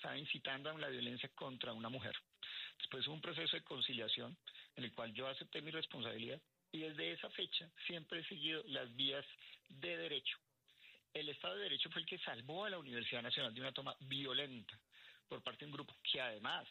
estaba incitando a la violencia contra una mujer. Después hubo un proceso de conciliación en el cual yo acepté mi responsabilidad y desde esa fecha siempre he seguido las vías de derecho. El Estado de Derecho fue el que salvó a la Universidad Nacional de una toma violenta por parte de un grupo que además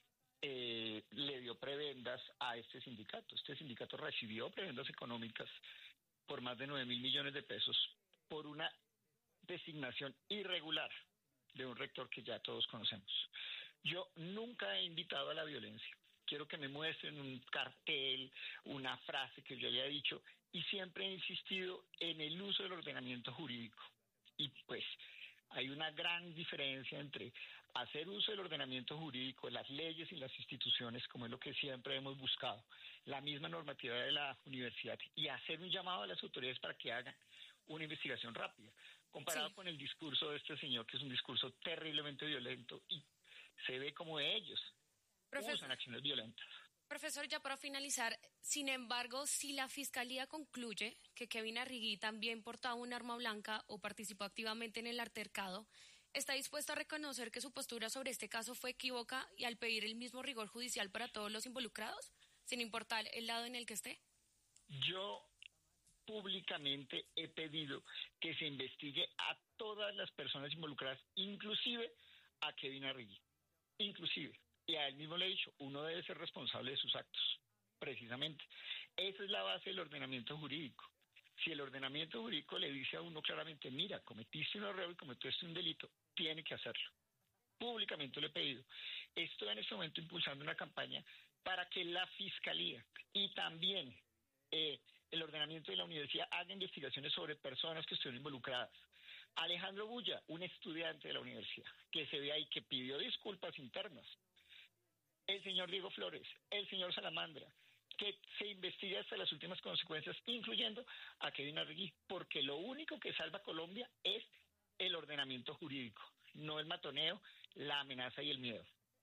le dio prebendas a este sindicato. Este sindicato recibió prebendas económicas por más de 9.000 millones de pesos por una designación irregular de un rector que ya todos conocemos. Yo nunca he invitado a la violencia. Quiero que me muestren un cartel, una frase que yo haya dicho, y siempre he insistido en el uso del ordenamiento jurídico. Y pues hay una gran diferencia entre hacer uso del ordenamiento jurídico, las leyes y las instituciones, como es lo que siempre hemos buscado, la misma normatividad de la universidad, y hacer un llamado a las autoridades para que hagan una investigación rápida, comparado con el discurso de este señor, que es un discurso terriblemente violento y se ve como ellos usan acciones violentas. Profesor, ya para finalizar, sin embargo, si la Fiscalía concluye que Kevin Arrigui también portaba un arma blanca o participó activamente en el altercado, ¿está dispuesto a reconocer que su postura sobre este caso fue equívoca y al pedir el mismo rigor judicial para todos los involucrados, sin importar el lado en el que esté? Yo públicamente he pedido que se investigue a todas las personas involucradas, inclusive a Kevin Arrigui, inclusive. Y a él mismo le he dicho, uno debe ser responsable de sus actos, precisamente. Esa es la base del ordenamiento jurídico. Si el ordenamiento jurídico le dice a uno claramente, mira, cometiste un error y cometiste un delito, tiene que hacerlo. Públicamente lo he pedido. Estoy en este momento impulsando una campaña para que la Fiscalía y también el ordenamiento de la universidad haga investigaciones sobre personas que estuvieron involucradas. Alejandro Bulla, un estudiante de la universidad, que se ve ahí, que pidió disculpas internas. El señor Diego Flores, el señor Salamandra, que se investigue hasta las últimas consecuencias, incluyendo a Kevin Arrigui, porque lo único que salva a Colombia es el ordenamiento jurídico, no el matoneo, la amenaza y el miedo.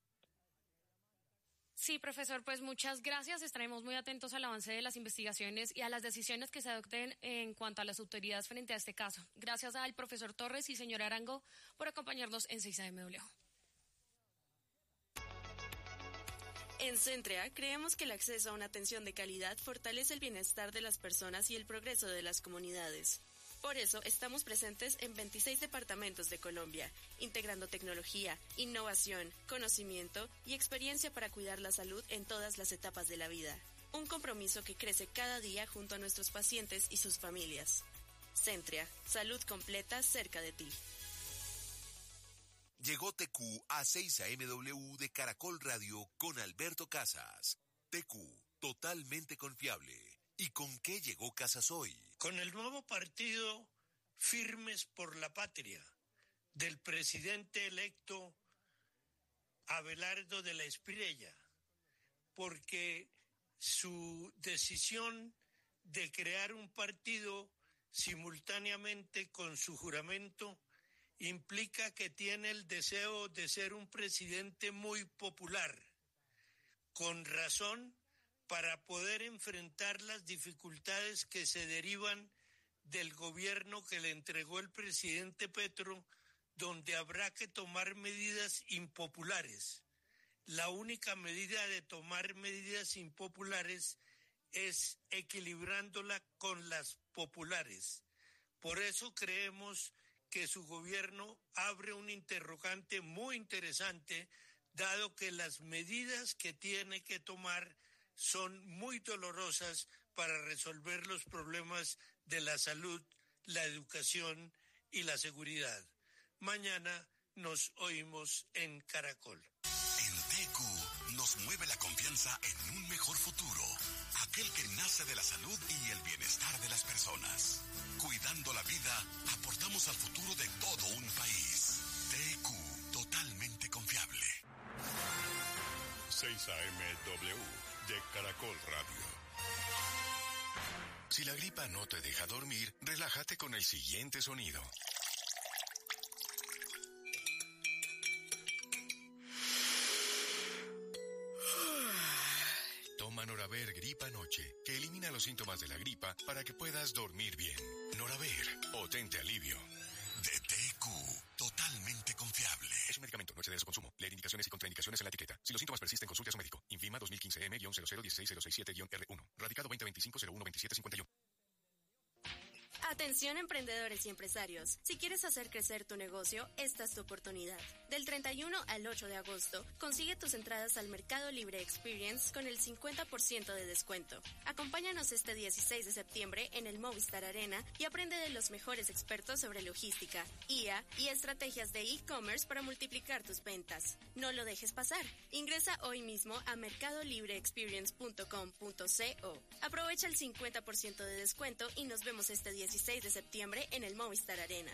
Sí, profesor, pues muchas gracias. Estaremos muy atentos al avance de las investigaciones y a las decisiones que se adopten en cuanto a las autoridades frente a este caso. Gracias al profesor Torres y señor Arango por acompañarnos en 6am. En Centrea creemos que el acceso a una atención de calidad fortalece el bienestar de las personas y el progreso de las comunidades. Por eso estamos presentes en 26 departamentos de Colombia, integrando tecnología, innovación, conocimiento y experiencia para cuidar la salud en todas las etapas de la vida. Un compromiso que crece cada día junto a nuestros pacientes y sus familias. Centrea, salud completa cerca de ti. Llegó TQ a 6amW de Caracol Radio con Alberto Casas. TQ, totalmente confiable. ¿Y con qué llegó Casas hoy? Con el nuevo partido Firmes por la Patria, del presidente electo Abelardo de la Espriella, porque su decisión de crear un partido simultáneamente con su juramento implica que tiene el deseo de ser un presidente muy popular, con razón para poder enfrentar las dificultades que se derivan del gobierno que le entregó el presidente Petro, donde habrá que tomar medidas impopulares. La única medida de tomar medidas impopulares es equilibrándola con las populares. Por eso creemos que su gobierno abre un interrogante muy interesante, dado que las medidas que tiene que tomar son muy dolorosas para resolver los problemas de la salud, la educación y la seguridad. Mañana nos oímos en Caracol. En TQ nos mueve la confianza en un mejor futuro, aquel que nace de la salud y el bienestar de las personas. Cuidando la vida, aportamos al futuro de todo un país. TQ, totalmente confiable. 6amW de Caracol Radio. Si la gripa no te deja dormir, relájate con el siguiente sonido. Toma Noraver Gripa Noche, que elimina los síntomas de la gripa para que puedas dormir bien. Noraver, potente alivio. De TQ, totalmente confiable. Es un medicamento, no es exceder su consumo. Leer indicaciones y contraindicaciones en la etiqueta. Si los síntomas persisten, consulte a su médico. INVIMA 2015 M-0016067-R1. Radicato 2025-012751. Atención emprendedores y empresarios. Si quieres hacer crecer tu negocio, esta es tu oportunidad. Del 31 al 8 de agosto, consigue tus entradas al Mercado Libre Experience con el 50% de descuento. Acompáñanos este 16 de septiembre en el Movistar Arena y aprende de los mejores expertos sobre logística, IA y estrategias de e-commerce para multiplicar tus ventas. No lo dejes pasar. Ingresa hoy mismo a mercadolibreexperience.com.co. Aprovecha el 50% de descuento y nos vemos este 16 de septiembre en el Movistar Arena.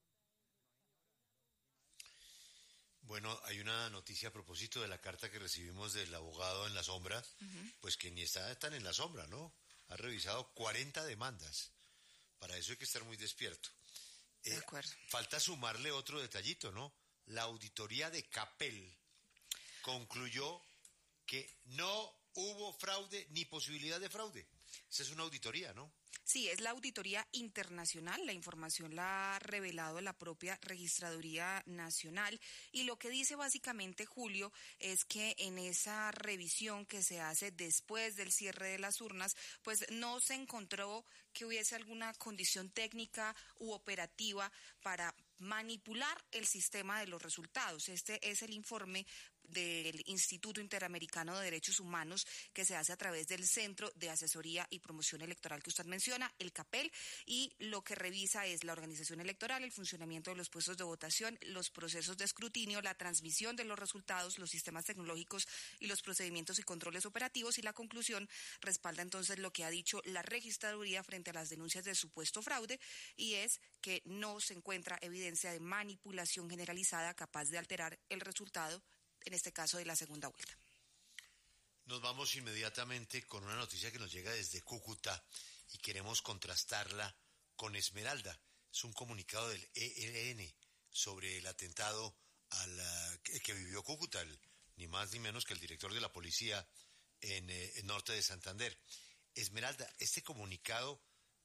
Bueno, hay una noticia a propósito de la carta que recibimos del abogado en la sombra, pues que ni está tan en la sombra, ¿no? Ha revisado 40 demandas. Para eso hay que estar muy despierto. De acuerdo. Falta sumarle otro detallito, ¿no? La auditoría de CAPEL concluyó que no hubo fraude ni posibilidad de fraude. Esa es una auditoría, ¿no? Sí, es la auditoría internacional, la información la ha revelado la propia Registraduría Nacional y lo que dice básicamente, Julio, es que en esa revisión que se hace después del cierre de las urnas, pues no se encontró que hubiese alguna condición técnica u operativa para manipular el sistema de los resultados. Este es el informe del Instituto Interamericano de Derechos Humanos que se hace a través del Centro de Asesoría y Promoción Electoral que usted menciona, el CAPEL, y lo que revisa es la organización electoral, el funcionamiento de los puestos de votación, los procesos de escrutinio, la transmisión de los resultados, los sistemas tecnológicos y los procedimientos y controles operativos, y la conclusión respalda entonces lo que ha dicho la Registraduría frente a las denuncias de supuesto fraude, y es que no se encuentra evidencia de manipulación generalizada capaz de alterar el resultado, en este caso de la segunda vuelta. Nos vamos inmediatamente con una noticia que nos llega desde Cúcuta y queremos contrastarla con Esmeralda. Es un comunicado del ELN sobre el atentado que vivió Cúcuta, ni más ni menos que el director de la policía en el norte de Santander. Esmeralda, ¿este comunicado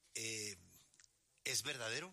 es verdadero?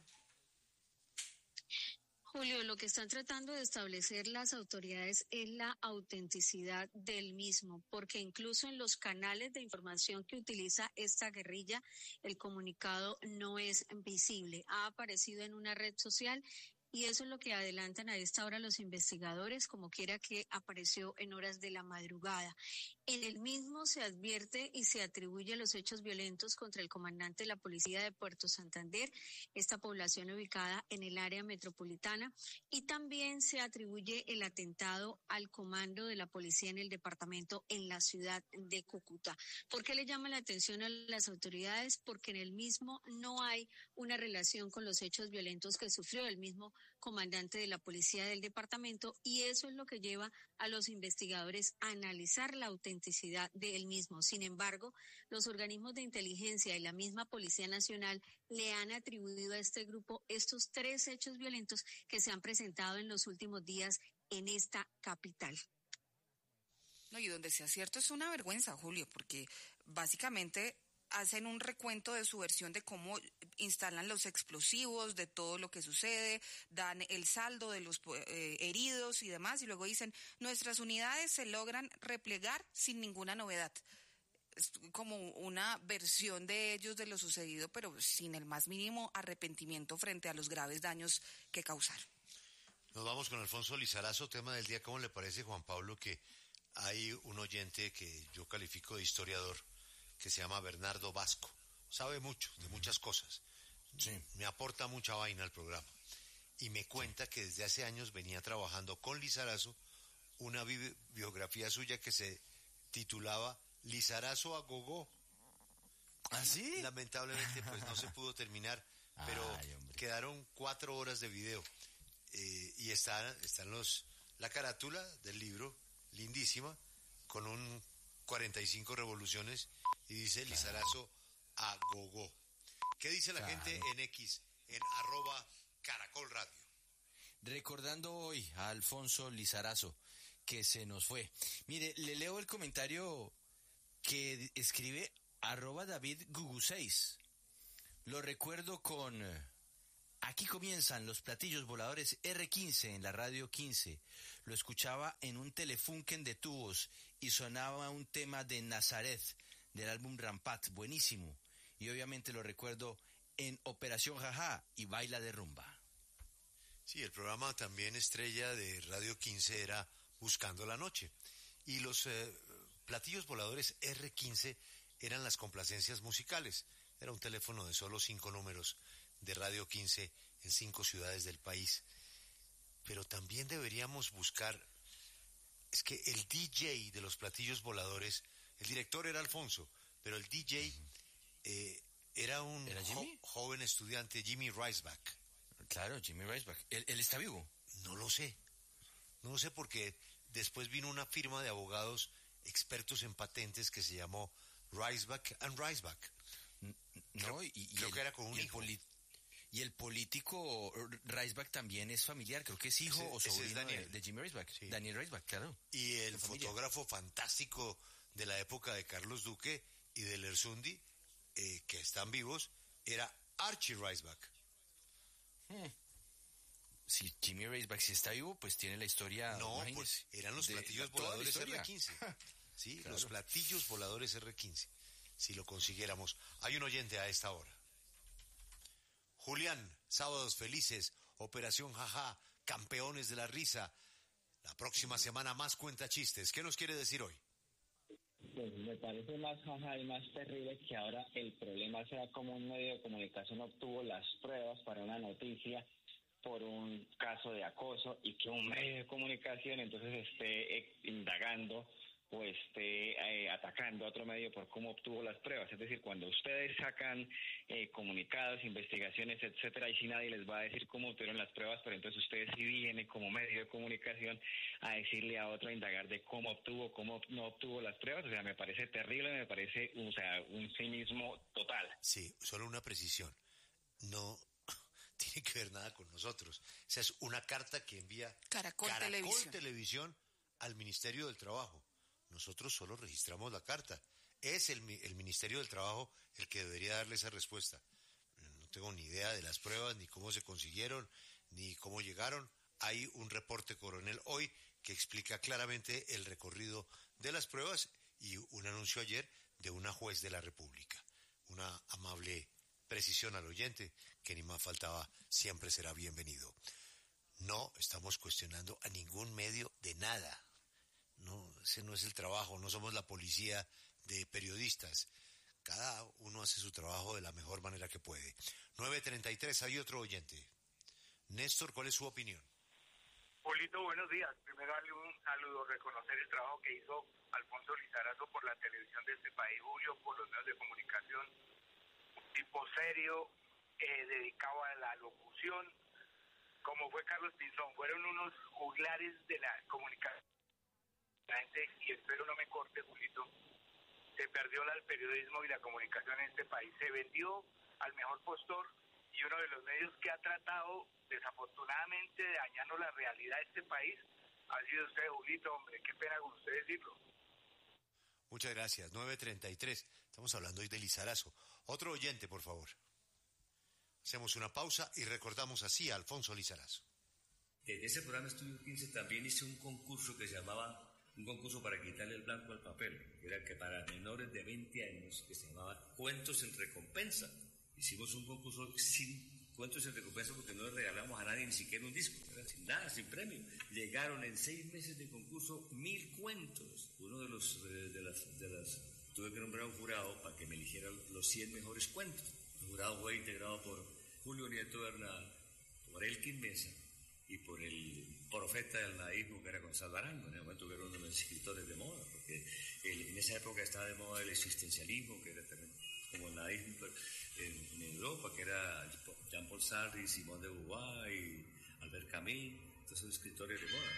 Julio, lo que están tratando de establecer las autoridades es la autenticidad del mismo, porque incluso en los canales de información que utiliza esta guerrilla, el comunicado no es visible. Ha aparecido en una red social y eso es lo que adelantan a esta hora los investigadores, como quiera que apareció en horas de la madrugada. En el mismo se advierte y se atribuye los hechos violentos contra el comandante de la Policía de Puerto Santander, esta población ubicada en el área metropolitana, y también se atribuye el atentado al comando de la policía en el departamento en la ciudad de Cúcuta. ¿Por qué le llama la atención a las autoridades? Porque en el mismo no hay una relación con los hechos violentos que sufrió el mismo comandante de la policía del departamento, y eso es lo que lleva a los investigadores a analizar la autenticidad del mismo. Sin embargo, los organismos de inteligencia y la misma Policía Nacional le han atribuido a este grupo estos 3 hechos violentos que se han presentado en los últimos días en esta capital. No, y donde sea cierto es una vergüenza, Julio, porque básicamente hacen un recuento de su versión de cómo instalan los explosivos, de todo lo que sucede, dan el saldo de los heridos y demás, y luego dicen, nuestras unidades se logran replegar sin ninguna novedad. Es como una versión de ellos de lo sucedido, pero sin el más mínimo arrepentimiento frente a los graves daños que causaron. Nos vamos con Alfonso Lizarazo, tema del día. ¿Cómo le parece, Juan Pablo, que hay un oyente que yo califico de historiador, que se llama Bernardo Vasco? Sabe mucho de muchas cosas. Sí. Me aporta mucha vaina al programa. Y me cuenta que desde hace años venía trabajando con Lizarazo una biografía suya que se titulaba Lizarazo a Gogó. ¿Ah, sí? Lamentablemente pues no se pudo terminar, pero quedaron 4 horas de video. Y están la carátula del libro, lindísima, con un 45 revoluciones, y dice Lizarazo a Gogó. ¿Qué dice la gente en X, en @Caracol Radio? Recordando hoy a Alfonso Lizarazo, que se nos fue. Mire, le leo el comentario que escribe @DavidGugu6. Lo recuerdo con... Aquí comienzan los platillos voladores R15 en la radio 15. lo escuchaba en un telefunken de tubos y sonaba un tema de Nazaret del álbum Rampat, buenísimo. Y obviamente lo recuerdo en Operación Jajá y Baila de Rumba. Sí, el programa también estrella de Radio 15 era Buscando la Noche. Y los platillos voladores R15 eran las complacencias musicales. Era un teléfono de solo 5 números de Radio 15 en 5 ciudades del país. Pero también deberíamos buscar, es que el DJ de los platillos voladores, el director era Alfonso, pero el DJ era un joven estudiante, Jimmy Riceback. Claro, Jimmy Riceback. ¿Él está vivo? No lo sé porque después vino una firma de abogados expertos en patentes que se llamó Riceback and Riceback. No, creo que era con un hijo. Y el político Riceback también es familiar, creo que es hijo o sobrino de Jimmy Riceback. Sí. Daniel Riceback, claro. Y el fotógrafo fantástico de la época de Carlos Duque y de Lersundi, que están vivos, era Archie Riceback. Si Jimmy Riceback si está vivo, pues tiene la historia. No, pues eran los platillos voladores R15. Sí, claro. Los platillos voladores R15. Si lo consiguiéramos. Hay un oyente a esta hora. Julián, sábados felices, Operación Jajá, campeones de la risa. La próxima semana más cuenta chistes. ¿Qué nos quiere decir hoy? Pues me parece más jajá y más terrible que ahora el problema sea como un medio de comunicación obtuvo las pruebas para una noticia por un caso de acoso y que un medio de comunicación entonces esté indagando o esté atacando a otro medio por cómo obtuvo las pruebas. Es decir, cuando ustedes sacan comunicados, investigaciones, etcétera, y si nadie les va a decir cómo obtuvieron las pruebas, pero entonces ustedes sí vienen como medio de comunicación a decirle a otro, a indagar de cómo obtuvo, cómo no obtuvo las pruebas. O sea, me parece terrible, me parece, un cinismo total. Sí, solo una precisión. No tiene que ver nada con nosotros. O sea, es una carta que envía Caracol Televisión al Ministerio del Trabajo. Nosotros solo registramos la carta. Es el Ministerio del Trabajo el que debería darle esa respuesta. No tengo ni idea de las pruebas, ni cómo se consiguieron, ni cómo llegaron. Hay un reporte coronel hoy que explica claramente el recorrido de las pruebas y un anuncio ayer de una juez de la República. Una amable precisión al oyente, que ni más faltaba, siempre será bienvenido. No estamos cuestionando a ningún medio de nada. No, ese no es el trabajo, no somos la policía de periodistas. Cada uno hace su trabajo de la mejor manera que puede. 9:33, hay otro oyente. Néstor, ¿cuál es su opinión? Polito, buenos días. Primero darle un saludo, reconocer el trabajo que hizo Alfonso Lizarazo por la televisión de este país, Julio, por los medios de comunicación. Un tipo serio, dedicado a la locución, como fue Carlos Pinzón. Fueron unos juglares de la comunicación. La gente, y espero no me corte, Julito, se perdió el periodismo y la comunicación en este país. Se vendió al mejor postor y uno de los medios que ha tratado desafortunadamente de dañando la realidad de este país ha sido usted, Julito, hombre, qué pena con usted decirlo. Muchas gracias, 9:33, estamos hablando hoy de Lizarazo. Otro oyente, por favor. Hacemos una pausa y recordamos así a Alfonso Lizarazo. En ese programa Estudio 15 también hice un concurso que se llamaba, un concurso para quitarle el blanco al papel, que era que para menores de 20 años, que se llamaba Cuentos en Recompensa. Hicimos un concurso sin cuentos en recompensa porque no le regalamos a nadie ni siquiera un disco, ¿verdad? Sin nada, sin premio. Llegaron en 6 meses de concurso 1000 cuentos. Uno de las tuve que nombrar un jurado para que me eligieran los 100 mejores cuentos. El jurado fue integrado por Julio Nieto Bernal, por Elkin Mesa y por el profeta del naísmo que era Gonzalo Arango. En el momento que era uno de los escritores de moda, porque en esa época estaba de moda el existencialismo, que era también como el naísmo en Europa, que era Jean-Paul Sartre, Simone de Beauvoir y Albert Camus, todos esos escritores de moda.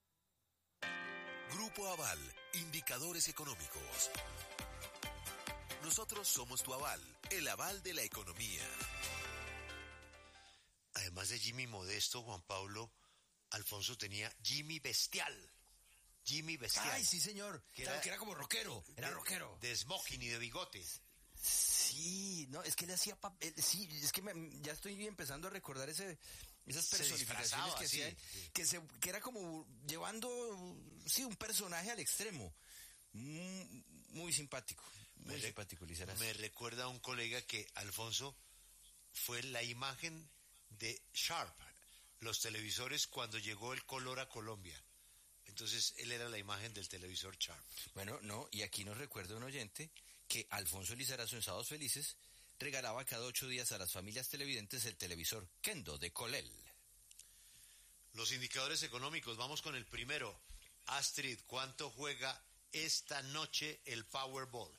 Grupo Aval, indicadores económicos. Nosotros somos tu aval, el aval de la economía. Además de Jimmy Modesto, Juan Pablo, Alfonso tenía Jimmy Bestial. Jimmy Bestial. Ay, sí, señor. Que era como rockero. Era rockero. De smoking y de bigote. Sí, no, es que le hacía papel, sí, es que ya estoy empezando a recordar esas personificaciones que hacía, que era como llevando, sí, un personaje al extremo. Muy simpático, Lizarazo. Me recuerda a un colega que Alfonso fue la imagen de Sharp, los televisores cuando llegó el color a Colombia. Entonces él era la imagen del televisor Sharp. Bueno, no, y aquí nos recuerda un oyente que Alfonso Lizarazo en Sábados Felices regalaba cada 8 días a las familias televidentes el televisor Kendo de Colel. Los indicadores económicos, vamos con el primero. Astrid, ¿cuánto juega esta noche el Powerball?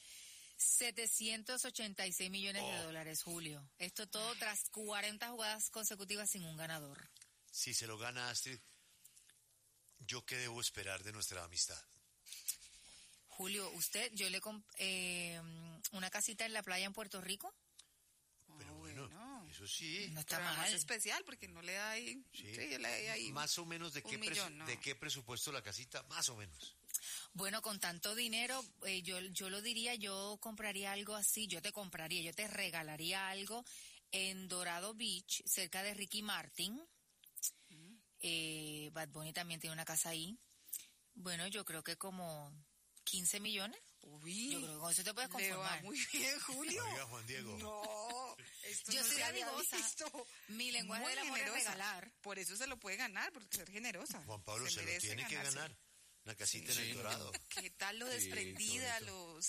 786 millones de dólares, Julio. Esto todo tras 40 jugadas consecutivas sin un ganador. Si se lo gana Astrid, ¿yo qué debo esperar de nuestra amistad? Julio, yo le compré una casita en la playa en Puerto Rico. Pero bueno, eso sí. No está mal. Más especial porque no le da ahí. Sí, le da ahí más o menos de de qué presupuesto la casita, más o menos. Bueno, con tanto dinero, yo lo diría, yo compraría algo así, yo te regalaría algo en Dorado Beach, cerca de Ricky Martin. Bad Bunny también tiene una casa ahí. Bueno, yo creo que como 15 millones. Uy, yo creo que con eso te puedes conformar. Muy bien, Julio. Oiga, Juan Diego. No, yo soy dadivosa. Mi lenguaje del amor es regalar. Por eso se lo puede ganar, por ser generosa. Juan Pablo se lo tiene que ganar. Una casita en el Dorado. ¿Qué tal lo desprendida,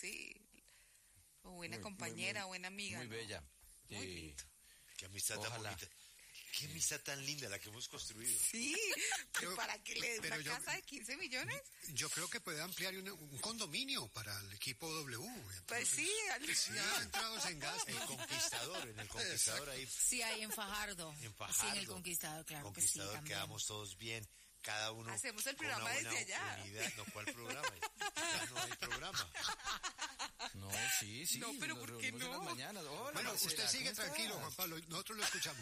o buena compañera, buena amiga? Muy bella. Muy lindo. Qué amistad tan bonita. Qué amistad tan linda la que hemos construido. Sí, pero ¿para qué le den una casa de 15 millones? Yo creo que puede ampliar un condominio para el equipo W. Pues sí, ya entrados en gasto. En el Conquistador ahí. Sí, hay en Fajardo. Sí, en el Conquistador, claro Conquistador, que sí. Quedamos todos bien. Cada uno. Hacemos el programa desde allá. Unidad. No, ¿cuál programa? Ya no hay programa. No, sí. No, pero ¿por qué no? Bueno, usted sigue tranquilo, Juan Pablo. Nosotros lo escuchamos.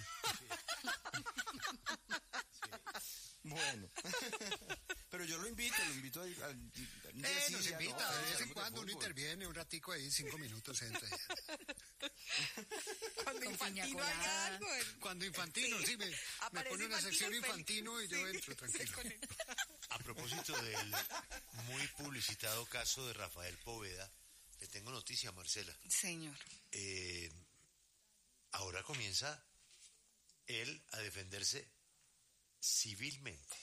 Bueno. Pero yo lo invito al nos invita, de vez en cuando uno interviene un ratico ahí, 5 minutos entra. Cuando Infantino haga algo. Cuando Infantino, sí, me pone una sección Infantino y yo entro tranquilo. A propósito del muy publicitado caso de Rafael Poveda, le tengo noticia, Marcela. Señor. Ahora comienza él a defenderse civilmente.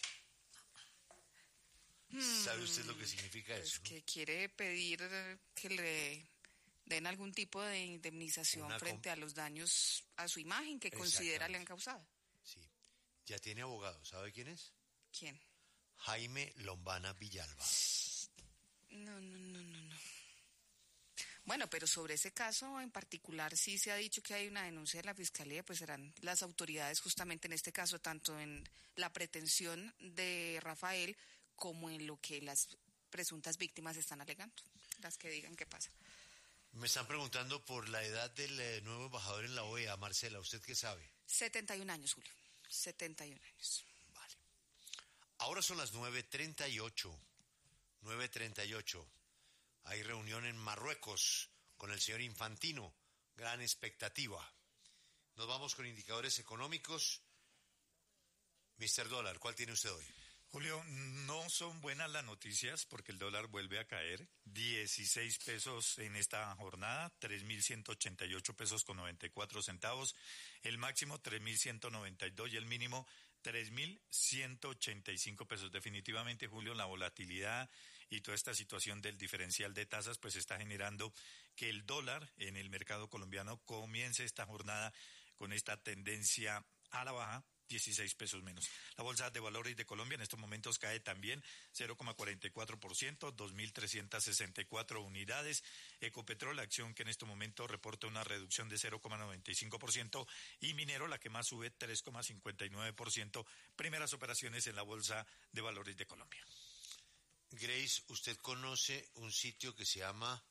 ¿Sabe usted lo que significa eso? ¿No? Que quiere pedir que le den algún tipo de indemnización frente a los daños a su imagen que considera le han causado. Sí, ya tiene abogado. ¿Sabe quién es? ¿Quién? Jaime Lombana Villalba. No. Bueno, pero sobre ese caso en particular sí se ha dicho que hay una denuncia de la Fiscalía, pues serán las autoridades justamente en este caso, tanto en la pretensión de Rafael como en lo que las presuntas víctimas están alegando, las que digan qué pasa. Me están preguntando por la edad del nuevo embajador en la OEA, Marcela, ¿usted qué sabe? 71 años, Julio, 71 años. Vale. Ahora son las 9:38. 9:38. Hay reunión en Marruecos con el señor Infantino. Gran expectativa. Nos vamos con indicadores económicos. Mr. Dólar, ¿cuál tiene usted hoy? Julio, no son buenas las noticias porque el dólar vuelve a caer. 16 pesos en esta jornada, 3.188 pesos con 94 centavos. El máximo 3.192 y el mínimo 3.185 pesos. Definitivamente, Julio, la volatilidad y toda esta situación del diferencial de tasas pues está generando que el dólar en el mercado colombiano comience esta jornada con esta tendencia a la baja. 16 pesos menos. La Bolsa de Valores de Colombia en estos momentos cae también 0,44%, 2.364 unidades. Ecopetrol, la acción que en este momento reporta una reducción de 0,95%, y Minero, la que más sube 3,59%. Primeras operaciones en la Bolsa de Valores de Colombia. Grace, ¿usted conoce un sitio que se llama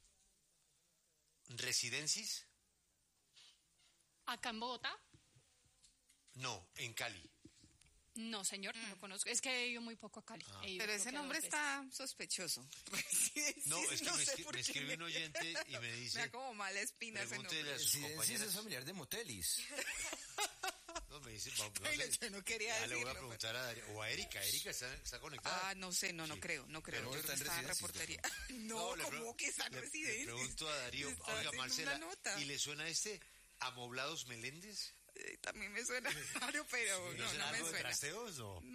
Residencis? ¿Acá en Bogotá? No, en Cali. No, señor, no lo conozco. Es que he ido muy poco a Cali. Pero ese nombre está sospechoso. No, es que me escribe un oyente y me dice... Me da como mala espina ese nombre. Pregúntele a sus compañeras. Es familiar de Motelis. No, me dice... Yo no quería decirlo. Le voy a preguntar a Darío, o a Erika. ¿Erika está conectada? No sé, no creo. Yo creo que está en reportería. No, ¿cómo que está en residencia? Le pregunto a Darío, oiga, Marcela, ¿y le suena Amoblados Meléndez? También me suena raro, pero no me suena. ¿Algo de trasteos?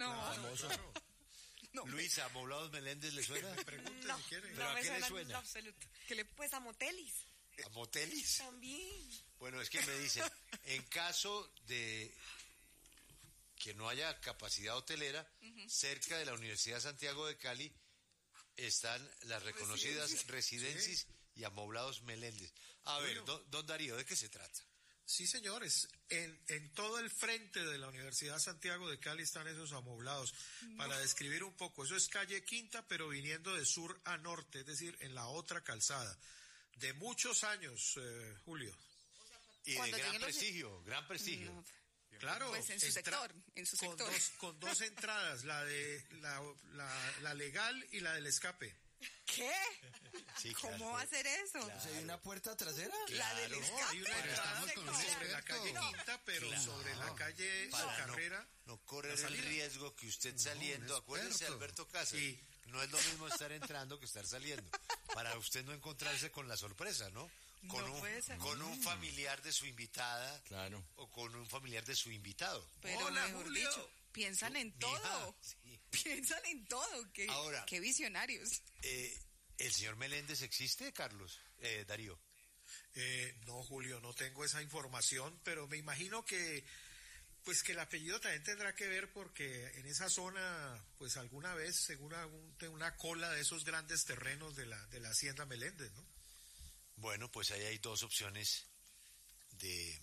No. Luisa, ¿Amoblados Meléndez le suena? Pregunte si quiere. ¿Pero a qué le suena? En absoluto. Pues a Motelis. ¿A Motelis? También. Bueno, es que me dicen, en caso de que no haya capacidad hotelera, cerca de la Universidad Santiago de Cali están las reconocidas Residencies y Amoblados Meléndez. A ver, don Darío, ¿de qué se trata? Sí, señores, en todo el frente de la Universidad Santiago de Cali están esos amoblados. Para describir un poco, eso es calle Quinta, pero viniendo de sur a norte, es decir, en la otra calzada. De muchos años, Julio. Y de gran prestigio. No. Claro. Pues en su sector. Con dos entradas, la legal y la del escape. ¿Qué? Sí, ¿Cómo va a hacer eso? Claro. ¿Hay una puerta trasera? La del escape. Hay una entrada sobre la calle Quinta, pero sobre la calle Carrera. No correr el riesgo que usted saliendo, acuérdese Alberto Casas, no es lo mismo estar entrando que estar saliendo. Para usted no encontrarse con la sorpresa, ¿no? Con un familiar de su invitada, claro, o con un familiar de su invitado. Pero mejor dicho, piensan en todo. Sí. Piensan en todo. Ahora, qué visionarios. ¿El señor Meléndez existe, Carlos? Darío. No, Julio, no tengo esa información, pero me imagino que pues que el apellido también tendrá que ver porque en esa zona, pues alguna vez, según una cola de esos grandes terrenos de la Hacienda Meléndez, ¿no? Bueno, pues ahí hay dos opciones de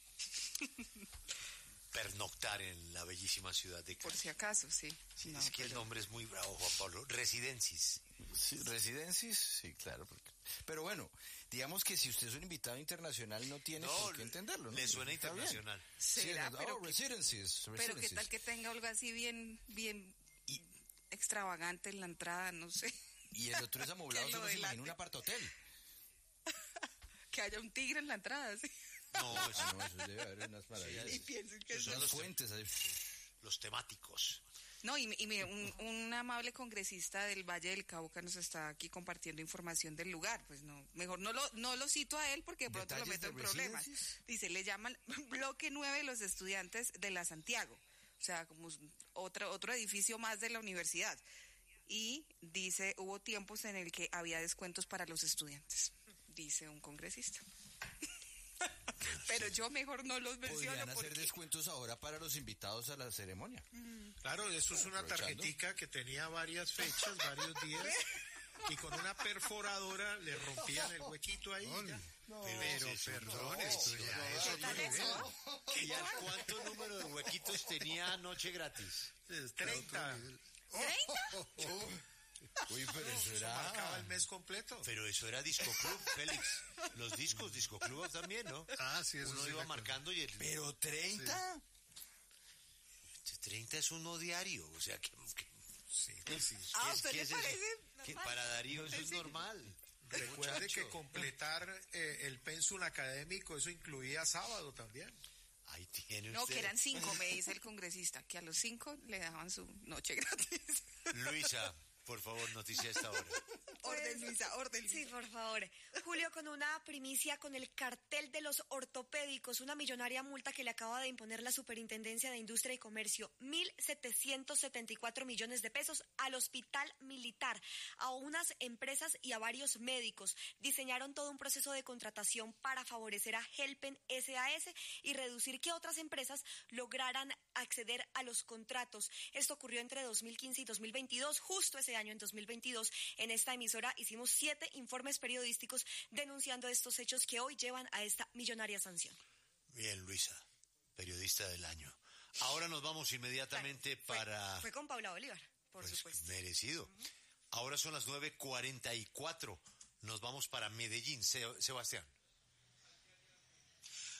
pernoctar en la bellísima ciudad de Cali. Por si acaso, sí. Sí, no, es que el nombre es muy bravo, Juan Pablo. Residencies. Sí, Residencies, sí, claro. Pero bueno, digamos que si usted es un invitado internacional no tiene por qué entenderlo, ¿no? Le suena internacional. ¿Será? Sí, pero Residencies. Pero qué tal que tenga algo así bien extravagante en la entrada, no sé. Y el otro es amoblado, solo se imagina un apartahotel. Que haya un tigre en la entrada, ¿sí? No, eso debe haber unas maravillas. Y piensen que son las fuentes. Los temáticos. No, y mire, un amable congresista del Valle del Cauca nos está aquí compartiendo información del lugar. Pues no, mejor no lo cito a él porque de pronto lo meto en problemas. Dice, le llaman bloque 9 de los estudiantes de la Santiago. O sea, como otro edificio más de la universidad. Y dice, hubo tiempos en el que había descuentos para los estudiantes, dice un congresista. Pero yo mejor no los menciono. Podrían hacer descuentos ahora para los invitados a la ceremonia. Claro, eso es una tarjetica que tenía varias fechas, varios días, y con una perforadora le rompían el huequito ahí. Pero perdón, esto ya es otro nivel. ¿Y a cuánto número de huequitos tenía anoche gratis? 30. ¿30? Uy, pero eso era... marcaba el mes completo. Pero eso era Disco Club, Félix. Los Disco Club también, ¿no? Sí, eso uno iba marcando y... ¿Pero 30? Sí. 30 es uno diario, o sea que... Sí. ¿A usted le parece normal? Para Darío eso es normal. Recuerde que completar el pensum académico, eso incluía sábado también. Ahí tiene usted. No, que eran 5, me dice el congresista, que a los 5 le daban su noche gratis. Luisa, por favor, noticia a esta hora. Orden, Luisa, orden. Sí, por favor. Julio, con una primicia con el cartel de los ortopédicos, una millonaria multa que le acaba de imponer la Superintendencia de Industria y Comercio, 1.774 millones de pesos al Hospital Militar, a unas empresas y a varios médicos. Diseñaron todo un proceso de contratación para favorecer a Helpen SAS y reducir que otras empresas lograran acceder a los contratos. Esto ocurrió entre 2015 y 2022, justo ese año, en 2022, en esta emisora hicimos 7 informes periodísticos denunciando estos hechos que hoy llevan a esta millonaria sanción. Bien, Luisa, periodista del año. Ahora nos vamos inmediatamente para... Fue con Paula Bolívar, por supuesto. Merecido. Ahora son las 9:44. Nos vamos para Medellín, Sebastián.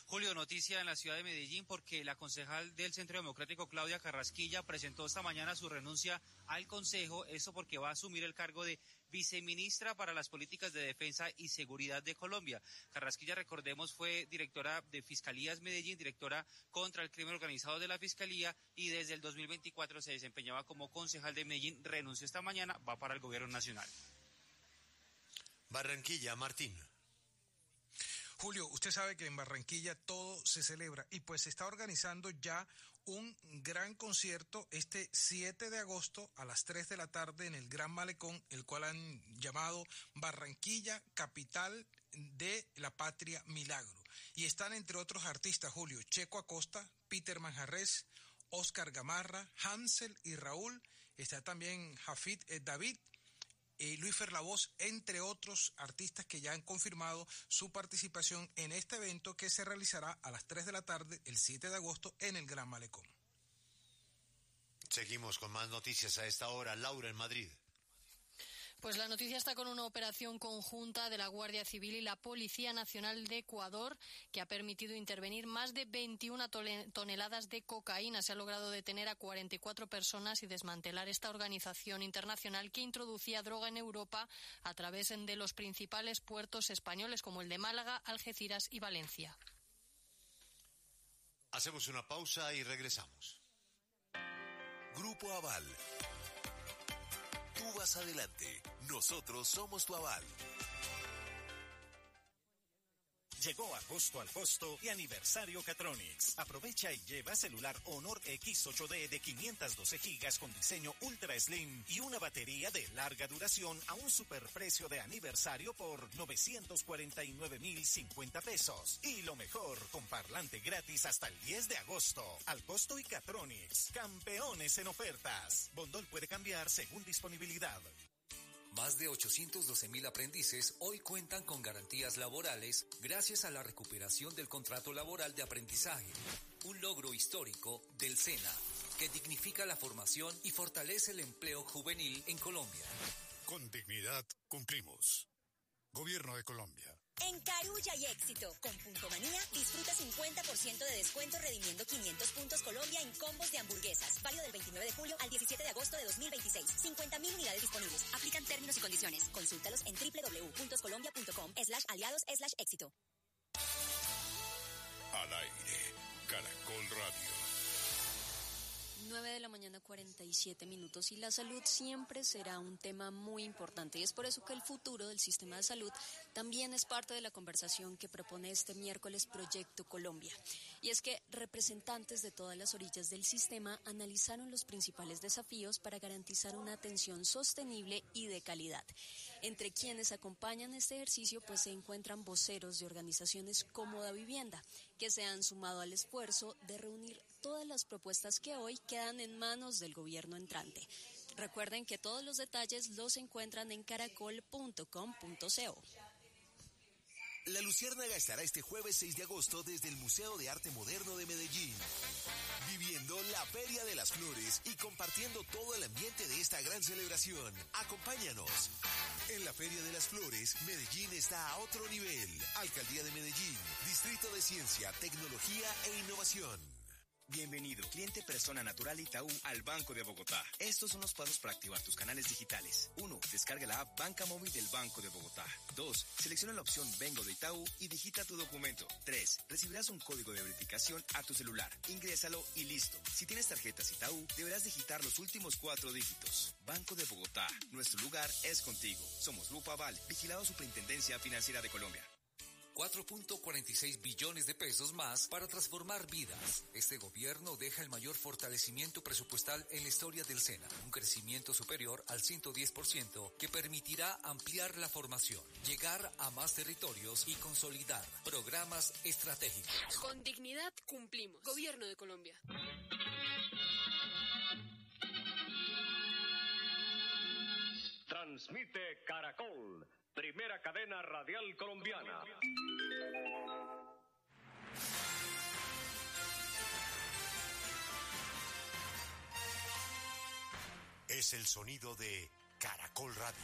Julio, noticia en la ciudad de Medellín porque la concejal del Centro Democrático, Claudia Carrasquilla, presentó esta mañana su renuncia al Consejo, eso porque va a asumir el cargo de viceministra para las políticas de defensa y seguridad de Colombia. Carrasquilla, recordemos, fue directora de Fiscalías Medellín, directora contra el crimen organizado de la Fiscalía, y desde el 2024 se desempeñaba como concejal de Medellín. Renunció esta mañana, va para el gobierno nacional. Barranquilla, Martín. Julio, usted sabe que en Barranquilla todo se celebra y pues se está organizando ya un gran concierto este 7 de agosto a las 3 de la tarde en el Gran Malecón, el cual han llamado Barranquilla, capital de la patria milagro. Y están entre otros artistas, Julio, Checo Acosta, Peter Manjarrés, Oscar Gamarra, Hansel y Raúl, está también Jafid David, Luis Ferlavoz, entre otros artistas que ya han confirmado su participación en este evento que se realizará a las 3 de la tarde el 7 de agosto en el Gran Malecón. Seguimos con más noticias a esta hora. Laura, en Madrid. Pues la noticia está con una operación conjunta de la Guardia Civil y la Policía Nacional de Ecuador que ha permitido intervenir más de 21 toneladas de cocaína. Se ha logrado detener a 44 personas y desmantelar esta organización internacional que introducía droga en Europa a través de los principales puertos españoles como el de Málaga, Algeciras y Valencia. Hacemos una pausa y regresamos. Grupo Aval. Tú vas adelante, nosotros somos tu aval. Llegó agosto al costo y aniversario Catronics. Aprovecha y lleva celular Honor X8D de 512 gigas con diseño Ultra Slim y una batería de larga duración a un superprecio de aniversario por 949.050 pesos. Y lo mejor, con parlante gratis hasta el 10 de agosto. Al costo y Catronics, campeones en ofertas. Bondol puede cambiar según disponibilidad. Más de 812.000 aprendices hoy cuentan con garantías laborales gracias a la recuperación del contrato laboral de aprendizaje, un logro histórico del SENA que dignifica la formación y fortalece el empleo juvenil en Colombia. Con dignidad cumplimos. Gobierno de Colombia. En Carulla hay éxito. Con Punto Manía, disfruta 50% de descuento redimiendo 500 puntos Colombia en combos de hamburguesas. Válido del 29 de julio al 17 de agosto de 2026. 50.000 unidades disponibles. Aplican términos y condiciones. Consúltalos en www.colombia.com/aliados/éxito. Al aire, Caracol Radio. 9 de la mañana, 47 minutos, y la salud siempre será un tema muy importante, y es por eso que el futuro del sistema de salud también es parte de la conversación que propone este miércoles Proyecto Colombia. Y es que representantes de todas las orillas del sistema analizaron los principales desafíos para garantizar una atención sostenible y de calidad. Entre quienes acompañan este ejercicio pues se encuentran voceros de organizaciones como Da Vivienda, que se han sumado al esfuerzo de reunir todas las propuestas que hoy quedan en manos del gobierno entrante. Recuerden que todos los detalles los encuentran en caracol.com.co. La Luciérnaga estará este jueves 6 de agosto desde el Museo de Arte Moderno de Medellín, viviendo la Feria de las Flores y compartiendo todo el ambiente de esta gran celebración. Acompáñanos. En la Feria de las Flores, Medellín está a otro nivel. Alcaldía de Medellín, Distrito de Ciencia, Tecnología e Innovación. Bienvenido, cliente persona natural Itaú al Banco de Bogotá. Estos son los pasos para activar tus canales digitales. 1. Descarga la app Banca Móvil del Banco de Bogotá. 2. Selecciona la opción Vengo de Itaú y digita tu documento. 3. Recibirás un código de verificación a tu celular. Ingrésalo y listo. Si tienes tarjetas Itaú, deberás digitar los últimos 4 dígitos. Banco de Bogotá. Nuestro lugar es contigo. Somos Grupo Aval, vigilado Superintendencia Financiera de Colombia. 4.46 billones de pesos más para transformar vidas. Este gobierno deja el mayor fortalecimiento presupuestal en la historia del SENA, un crecimiento superior al 110% que permitirá ampliar la formación, llegar a más territorios y consolidar programas estratégicos. Con dignidad cumplimos. Gobierno de Colombia. Transmite Caracol, primera cadena radial colombiana. Es el sonido de Caracol Radio.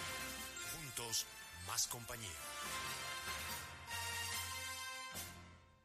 Juntos, más compañía.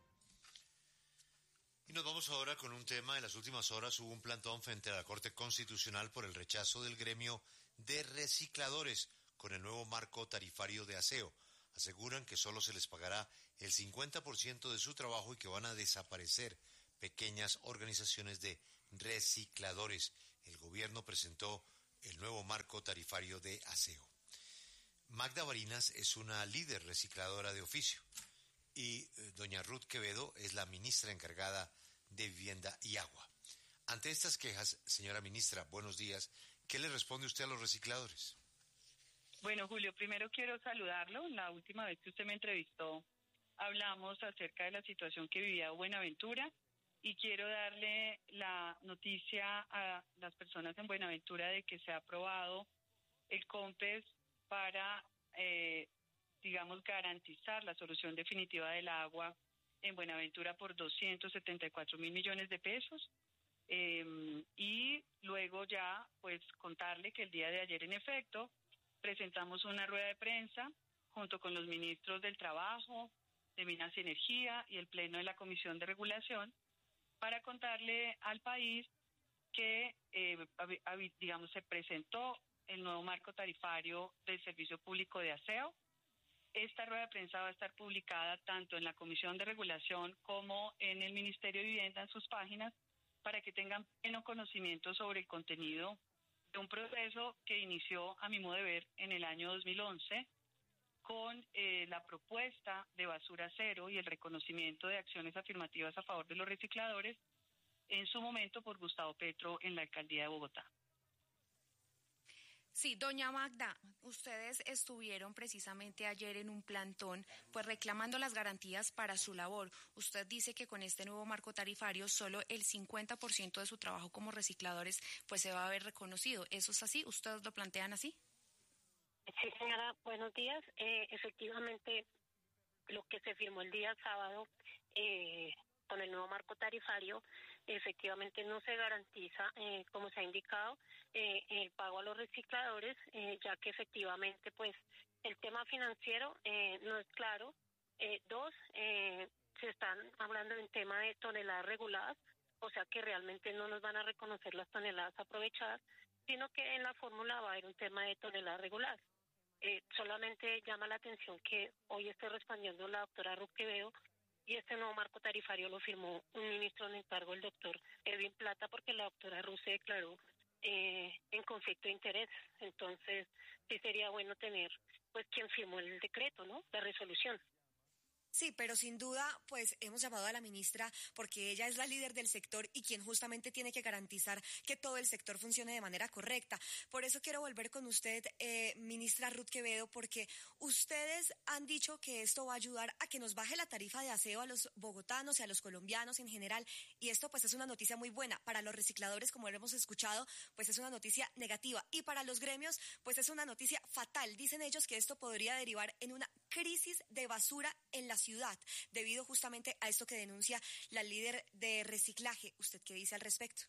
Y nos vamos ahora con un tema. En las últimas horas hubo un plantón frente a la Corte Constitucional por el rechazo del gremio de recicladores con el nuevo marco tarifario de aseo. Aseguran que solo se les pagará el 50% de su trabajo y que van a desaparecer pequeñas organizaciones de recicladores. El gobierno presentó el nuevo marco tarifario de aseo. Magda Barinas es una líder recicladora de oficio y doña Ruth Quevedo es la ministra encargada de Vivienda y Agua. Ante estas quejas, señora ministra, buenos días. ¿Qué le responde usted a los recicladores? Bueno, Julio, primero quiero saludarlo. La última vez que usted me entrevistó, hablamos acerca de la situación que vivía Buenaventura y quiero darle la noticia a las personas en Buenaventura de que se ha aprobado el COMPES para, garantizar la solución definitiva del agua en Buenaventura por 274.000 millones de pesos. Y luego ya, pues, contarle que el día de ayer, en efecto, presentamos una rueda de prensa junto con los ministros del Trabajo, de Minas y Energía y el Pleno de la Comisión de Regulación para contarle al país que, se presentó el nuevo marco tarifario del Servicio Público de Aseo. Esta rueda de prensa va a estar publicada tanto en la Comisión de Regulación como en el Ministerio de Vivienda en sus páginas para que tengan pleno conocimiento sobre el contenido de un proceso que inició, a mi modo de ver, en el año 2011 con la propuesta de basura cero y el reconocimiento de acciones afirmativas a favor de los recicladores, en su momento por Gustavo Petro en la alcaldía de Bogotá. Sí, doña Magda, ustedes estuvieron precisamente ayer en un plantón, pues reclamando las garantías para su labor. Usted dice que con este nuevo marco tarifario solo el 50% de su trabajo como recicladores pues se va a ver reconocido. ¿Eso es así? ¿Ustedes lo plantean así? Sí, señora, buenos días. Efectivamente, lo que se firmó el día sábado con el nuevo marco tarifario, efectivamente no se garantiza, como se ha indicado, el pago a los recicladores, ya que efectivamente, pues, el tema financiero no es claro. Dos, se están hablando de un tema de toneladas reguladas, o sea que realmente no nos van a reconocer las toneladas aprovechadas, sino que en la fórmula va a haber un tema de toneladas reguladas. Solamente llama la atención que hoy esté respondiendo la doctora Ruth Quevedo y este nuevo marco tarifario lo firmó un ministro en encargo, el doctor Edwin Plata, porque la doctora Ruth se declaró en conflicto de interés. Entonces, sí sería bueno tener, pues, quien firmó el decreto, ¿no? La resolución. Sí, pero sin duda, pues hemos llamado a la ministra porque ella es la líder del sector y quien justamente tiene que garantizar que todo el sector funcione de manera correcta. Por eso quiero volver con usted, ministra Ruth Quevedo, porque ustedes han dicho que esto va a ayudar a que nos baje la tarifa de aseo a los bogotanos y a los colombianos en general. Y esto pues es una noticia muy buena. Para los recicladores, como lo hemos escuchado, pues es una noticia negativa. Y para los gremios, pues es una noticia fatal. Dicen ellos que esto podría derivar en una crisis de basura en la ciudad, debido justamente a esto que denuncia la líder de reciclaje. ¿Usted qué dice al respecto?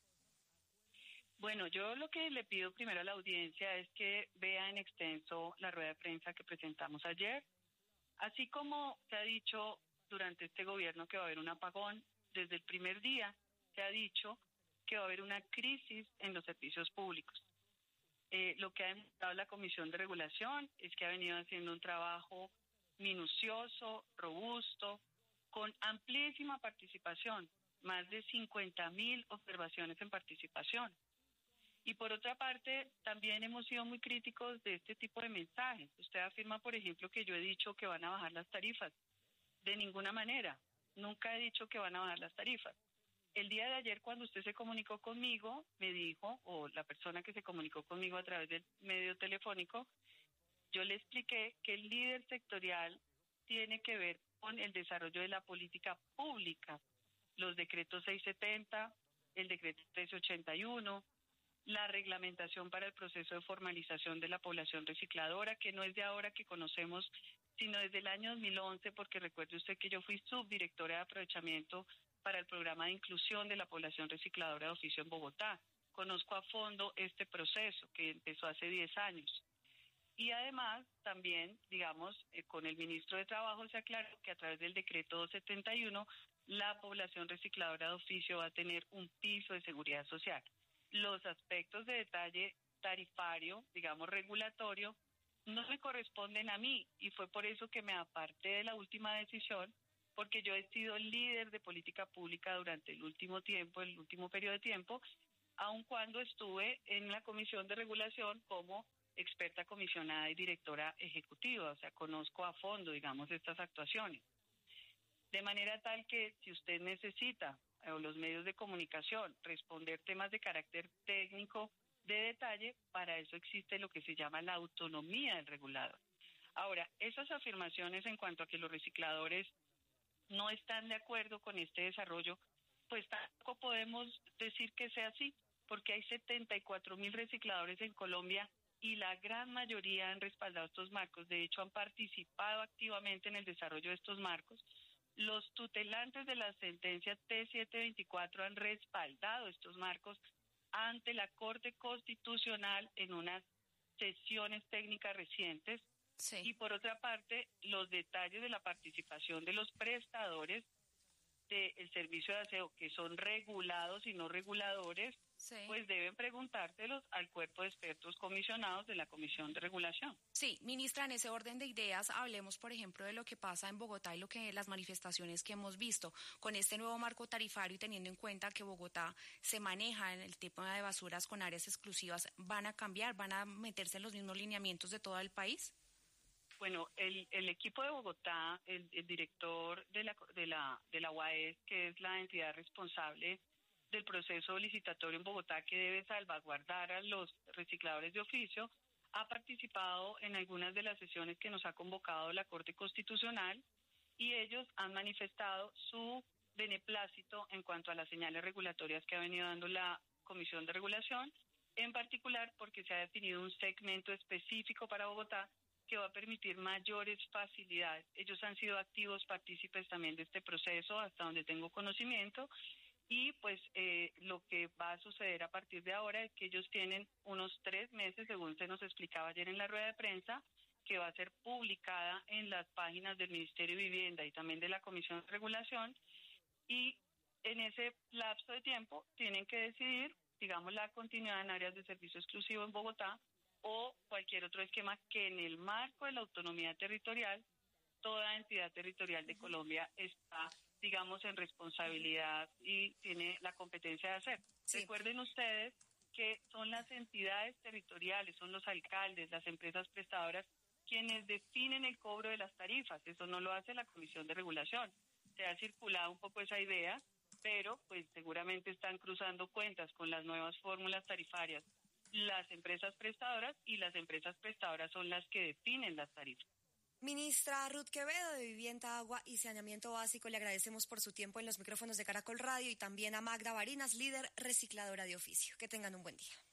Bueno, yo lo que le pido primero a la audiencia es que vea en extenso la rueda de prensa que presentamos ayer. Así como se ha dicho durante este gobierno que va a haber un apagón, desde el primer día se ha dicho que va a haber una crisis en los servicios públicos. Lo que ha demostrado la Comisión de Regulación es que ha venido haciendo un trabajo minucioso, robusto, con amplísima participación, más de 50.000 observaciones en participación. Y por otra parte, también hemos sido muy críticos de este tipo de mensajes. Usted afirma, por ejemplo, que yo he dicho que van a bajar las tarifas. De ninguna manera, nunca he dicho que van a bajar las tarifas. El día de ayer, cuando usted se comunicó conmigo, me dijo, o la persona que se comunicó conmigo a través del medio telefónico, yo le expliqué que el líder sectorial tiene que ver con el desarrollo de la política pública, los decretos 670, el decreto 1381, la reglamentación para el proceso de formalización de la población recicladora, que no es de ahora que conocemos, sino desde el año 2011, porque recuerde usted que yo fui subdirectora de aprovechamiento para el programa de inclusión de la población recicladora de oficio en Bogotá. Conozco a fondo este proceso que empezó hace 10 años. Y además, también, con el ministro de Trabajo se aclaró que a través del decreto 271 la población recicladora de oficio va a tener un piso de seguridad social. Los aspectos de detalle tarifario, digamos regulatorio, no me corresponden a mí y fue por eso que me aparté de la última decisión, porque yo he sido líder de política pública durante el último periodo de tiempo, aun cuando estuve en la Comisión de Regulación como experta comisionada y directora ejecutiva, o sea, conozco a fondo, digamos, estas actuaciones. De manera tal que si usted necesita, o los medios de comunicación, responder temas de carácter técnico de detalle, para eso existe lo que se llama la autonomía del regulador. Ahora, esas afirmaciones en cuanto a que los recicladores no están de acuerdo con este desarrollo, pues tampoco podemos decir que sea así, porque hay 74,000 recicladores en Colombia y la gran mayoría han respaldado estos marcos. De hecho, han participado activamente en el desarrollo de estos marcos. Los tutelantes de la sentencia T724 han respaldado estos marcos ante la Corte Constitucional en unas sesiones técnicas recientes. Sí. Y por otra parte, los detalles de la participación de los prestadores del servicio de aseo, que son regulados y no reguladores, sí, pues deben preguntárselos al cuerpo de expertos comisionados de la Comisión de Regulación. Sí, ministra, en ese orden de ideas, hablemos, por ejemplo, de lo que pasa en Bogotá y las manifestaciones que hemos visto con este nuevo marco tarifario y teniendo en cuenta que Bogotá se maneja en el tema de basuras con áreas exclusivas. ¿Van a cambiar, van a meterse en los mismos lineamientos de todo el país? Bueno, el equipo de Bogotá, el director de la UAES, que es la entidad responsable del proceso licitatorio en Bogotá, que debe salvaguardar a los recicladores de oficio, ha participado en algunas de las sesiones que nos ha convocado la Corte Constitucional y ellos han manifestado su beneplácito en cuanto a las señales regulatorias que ha venido dando la Comisión de Regulación, en particular porque se ha definido un segmento específico para Bogotá que va a permitir mayores facilidades. Ellos han sido activos partícipes también de este proceso, hasta donde tengo conocimiento, y pues lo que va a suceder a partir de ahora es que ellos tienen unos 3 meses, según se nos explicaba ayer en la rueda de prensa, que va a ser publicada en las páginas del Ministerio de Vivienda y también de la Comisión de Regulación, y en ese lapso de tiempo tienen que decidir, digamos, la continuidad en áreas de servicio exclusivo en Bogotá o cualquier otro esquema que en el marco de la autonomía territorial, toda entidad territorial de Colombia está, digamos, en responsabilidad y tiene la competencia de hacer. Sí. Recuerden ustedes que son las entidades territoriales, son los alcaldes, las empresas prestadoras, quienes definen el cobro de las tarifas. Eso no lo hace la Comisión de Regulación. Se ha circulado un poco esa idea, pero pues seguramente están cruzando cuentas con las nuevas fórmulas tarifarias las empresas prestadoras, y las empresas prestadoras son las que definen las tarifas. Ministra Ruth Quevedo, de Vivienda, Agua y Saneamiento Básico, le agradecemos por su tiempo en los micrófonos de Caracol Radio, y también a Magda Barinas, líder recicladora de oficio. Que tengan un buen día.